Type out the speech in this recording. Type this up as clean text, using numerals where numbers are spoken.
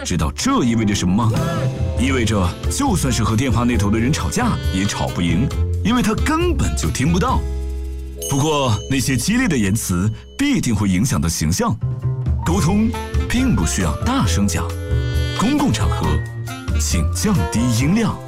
知道这意味着什么吗？意味着就算是和电话那头的人吵架也吵不赢，因为他根本就听不到。不过那些激烈的言辞必定会影响到形象，沟通并不需要大声讲，公共场合请降低音量。